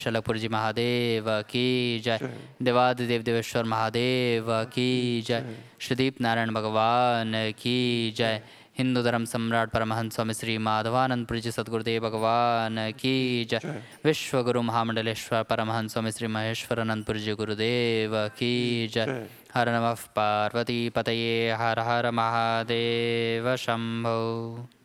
शलकपुर जी महादेव की जय। देवादिदेव देवेश्वर महादेव की जय। श्रीदीप नारायण भगवान की जय। हिंदू धर्म सम्राट परमहंस स्वामी श्री माधवानंदपुरी जी सद्गुरुदेव भगवान की जय। विश्व गुरु महामंडलेश्वर परमहंस स्वामी श्री महेश्वरानंदपुरी जी गुरुदेव की जय। हर नमः पार्वती पतये हर हर महादेव शंभो।